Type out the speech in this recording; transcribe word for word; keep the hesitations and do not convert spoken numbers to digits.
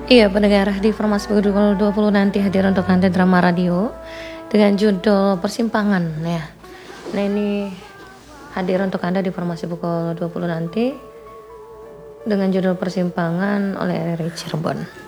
Iya, pendengar di Informasi Pukul dua puluh nanti hadir untuk Anda drama radio dengan judul Persimpangan ya. Nah, ini hadir untuk Anda di Informasi Pukul dua puluh nanti dengan judul Persimpangan oleh R R I Cirebon.